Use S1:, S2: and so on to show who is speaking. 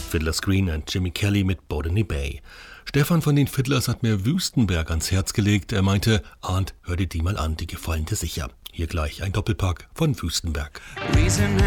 S1: Fiddler's Green und Jimmy Kelly mit Botany Bay. Stefan von den Fiddlers hat mir Wüstenberg ans Herz gelegt. Er meinte, Arndt, hör dir die mal an, die gefallen dir sicher. Hier gleich ein Doppelpack von Wüstenberg.
S2: Reason